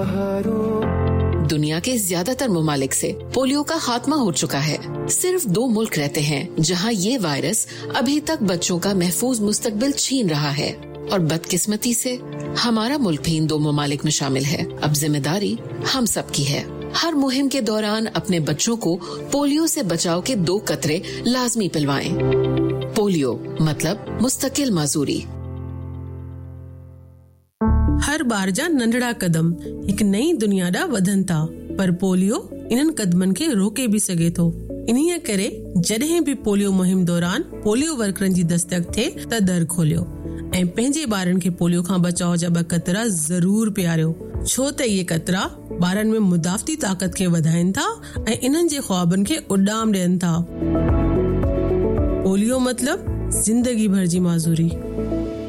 दुनिया के ज्यादातर ममालिक से पोलियो का खात्मा हो चुका है। सिर्फ 2 मुल्क रहते हैं जहां ये वायरस अभी तक बच्चों का महफूज मुस्तकबिल छीन रहा है, और बदकिस्मती से हमारा मुल्क भी इन 2 ममालिक में शामिल है। अब जिम्मेदारी हम सब की है। हर मुहिम के दौरान अपने बच्चों को पोलियो से बचाव के 2 कतरे लाजमी पिलवाएं। पोलियो मतलब मुस्तकिल माजूरी। हर बार जा नंढड़ा कदम एक नई दुनिया दा वधन था, पर पोलियो इन्हन कदमन के रोके भी सके थो। इन्हीअ करे जॾहिं भी पोलियो मुहिम दौरान पोलियो वर्करन जी दस्तक थे त दर खोलियो ऐं पंहिंजे ॿारनि खे पोलियो खां बचाव जा 2 कतरा ज़रूर पियारियो, छो त इहे कतरा ॿारनि में मुदाफ़ती ताक़त खे वधाइनि था ऐं इन्हनि जे ख्वाबनि खे उॾाम ॾियनि था। पोलियो मतलब जिंदगी भर जी माज़ूरी।